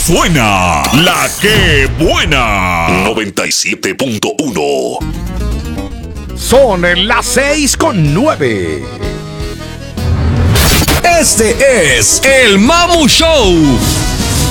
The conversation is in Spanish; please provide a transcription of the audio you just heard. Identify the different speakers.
Speaker 1: suena la que buena. 97.1.
Speaker 2: Son las 6:09.
Speaker 1: Este es el Mamu Show.